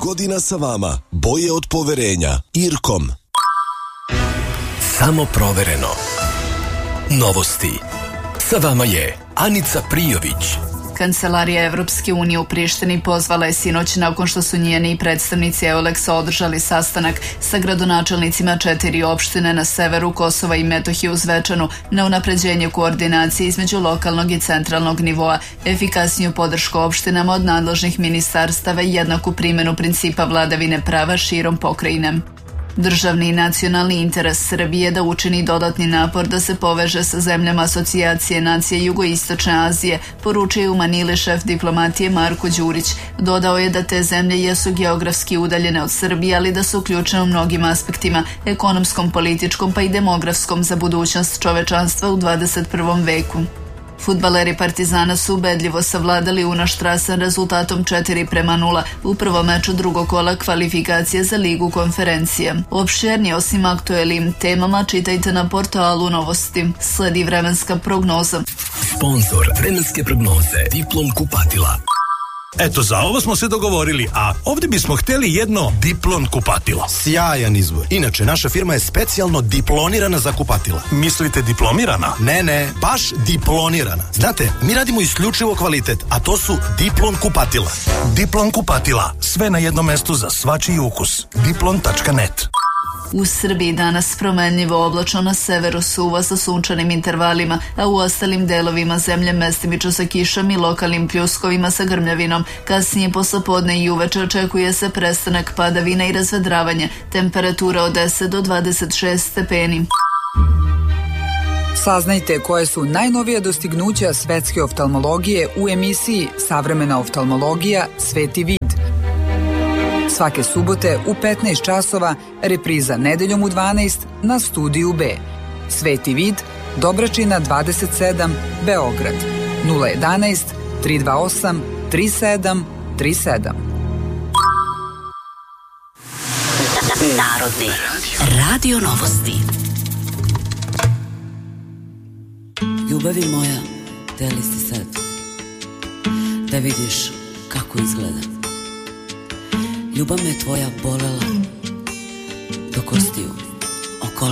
godina sa vama. Boje od poverenja. Irkom. Samo provereno. Novosti. Sa vama je Anica Prijović. Kancelarija Evropske unije u Prištini pozvala je sinoć nakon što su njeni predstavnici EULEX-a održali sastanak sa gradonačelnicima 4 opštine na severu Kosova i Metohije u Zvečanu na unapređenje koordinacije između lokalnog i centralnog nivoa, efikasniju podršku opštinama od nadležnih ministarstava i jednaku primjenu principa vladavine prava širom pokrajine. Državni i nacionalni interes Srbije da učini dodatni napor da se poveže sa zemljama asocijacije nacije Jugoistočne Azije, poručio je u Manili šef diplomatije Marko Đurić. Dodao je da te zemlje jesu geografski udaljene od Srbije, ali da su uključene u mnogim aspektima, ekonomskom, političkom pa i demografskom za budućnost čovečanstva u 21. veku. Fudbaleri Partizana su ubedljivo savladali Unaštrasan rezultatom 4:0 u prvom meču drugog kola kvalifikacije za Ligu konferencije. Opširnije osim aktuelnim temama čitajte na portalu Novosti. Sledi vremenska prognoza. Sponzor vremenske prognoze Diplom kupatila. Eto, za ovo smo se dogovorili, a ovdje bismo htjeli jedno Diplon kupatilo. Sjajan izbor. Inače, naša firma je specijalno diplonirana za kupatila. Mislite diplomirana? Ne, baš diplonirana. Znate, mi radimo isključivo kvalitet, a to su Diplon kupatila. Diplon kupatila. Sve na jednom mestu za svačiji ukus. Diplon.net. U Srbiji danas promenljivo oblačno, na severu suva sa sunčanim intervalima, a u ostalim delovima zemlje mestimično sa kišom i lokalnim pljuskovima sa grmljavinom. Kasnije poslepodne i uveče očekuje se prestanak padavina i razvedravanje. Temperatura od 10 do 26 stepeni. Saznajte koje su najnovija dostignuća svetske oftalmologije u emisiji Savremena oftalmologija Sveti vid. Svake subote u 15 časova, repriza nedeljom u 12 na Studiju B. Sveti vid, Dobračina 27, Beograd. 011 328 3737. Narodni radio novosti. Ljubavi moja, hteli si sad da vidiš kako izgleda. Ljubav me tvoja bolela do kostiju.